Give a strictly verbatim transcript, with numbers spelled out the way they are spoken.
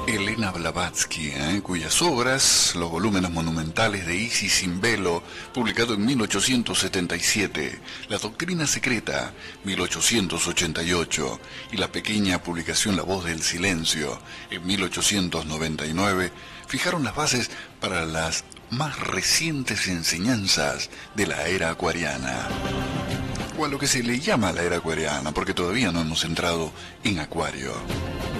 Elena Blavatsky, ¿eh? Cuyas obras, los volúmenes monumentales de Isis sin velo, publicado en mil ochocientos setenta y siete, La doctrina secreta, mil ochocientos ochenta y ocho, y la pequeña publicación La voz del silencio, en mil ochocientos noventa y nueve, fijaron las bases para las más recientes enseñanzas de la era acuariana, o a lo que se le llama la era acuariana, porque todavía no hemos entrado en Acuario.